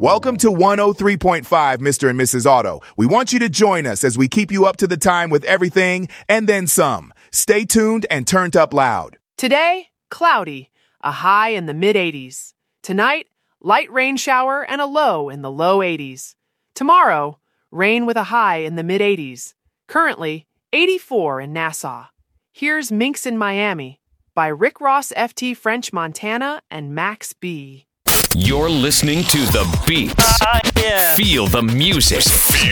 Welcome to 103.5, Mr. and Mrs. Auto. We want you to join us as we keep you up to the time with everything and then some. Stay tuned and turned up loud. Today, cloudy, a high in the mid-80s. Tonight, light rain shower and a low in the low 80s. Tomorrow, rain with a high in the mid-80s. Currently, 84 in Nassau. Here's Minx in Miami by Rick Ross, FT French Montana, and Max B. You're listening to The Beats. Feel the music.